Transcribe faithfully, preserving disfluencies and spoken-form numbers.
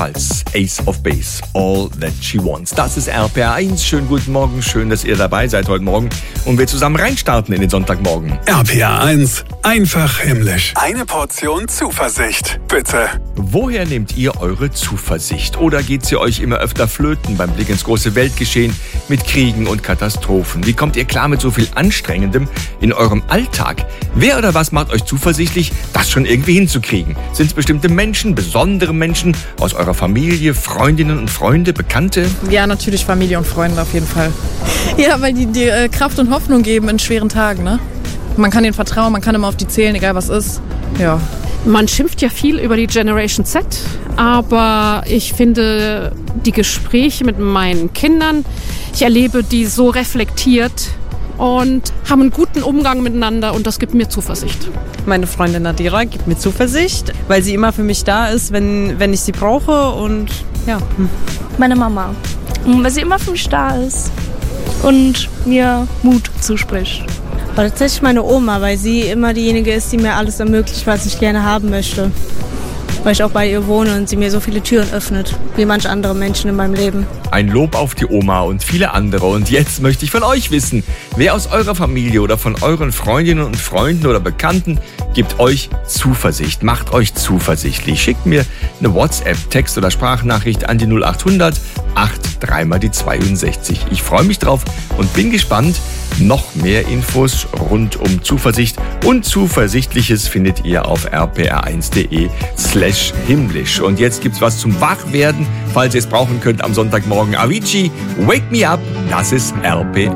Rheinland-Pfalz, Ace of Base, All That She Wants. Das ist R P R eins. Schönen guten Morgen, schön, dass ihr dabei seid heute Morgen und wir zusammen reinstarten in den Sonntagmorgen. R P R eins, einfach himmlisch. Eine Portion Zuversicht, bitte. Woher nehmt ihr eure Zuversicht? Oder geht sie euch immer öfter flöten beim Blick ins große Weltgeschehen mit Kriegen und Katastrophen? Wie kommt ihr klar mit so viel Anstrengendem in eurem Alltag? Wer oder was macht euch zuversichtlich, das schon irgendwie hinzukriegen? Sind es bestimmte Menschen, besondere Menschen aus eurer Familie, Freundinnen und Freunde, Bekannte? Ja, natürlich Familie und Freunde auf jeden Fall. Ja, weil die dir äh, Kraft und Hoffnung geben in schweren Tagen, ne? Man kann ihnen vertrauen, man kann immer auf die zählen, egal was ist. Ja. Man schimpft ja viel über die Generation Z, aber ich finde die Gespräche mit meinen Kindern, ich erlebe die so reflektiert und haben einen guten Umgang miteinander und das gibt mir Zuversicht. Meine Freundin Nadira gibt mir Zuversicht, weil sie immer für mich da ist, wenn, wenn ich sie brauche und ja. Meine Mama, weil sie immer für mich da ist und mir Mut zuspricht. Aber tatsächlich meine Oma, weil sie immer diejenige ist, die mir alles ermöglicht, was ich gerne haben möchte. Weil ich auch bei ihr wohne und sie mir so viele Türen öffnet, wie manche andere Menschen in meinem Leben. Ein Lob auf die Oma und viele andere. Und jetzt möchte ich von euch wissen, wer aus eurer Familie oder von euren Freundinnen und Freunden oder Bekannten gibt euch Zuversicht, macht euch zuversichtlich. Schickt mir eine WhatsApp, Text- oder Sprachnachricht an die null acht hundert acht drei mal die zweiundsechzig. Ich freue mich drauf und bin gespannt. Noch mehr Infos rund um Zuversicht und Zuversichtliches findet ihr auf r p r eins punkt d e slash himmlisch. Und jetzt gibt's was zum Wachwerden, falls ihr es brauchen könnt am Sonntagmorgen. Avicii, Wake Me Up, das ist R P R.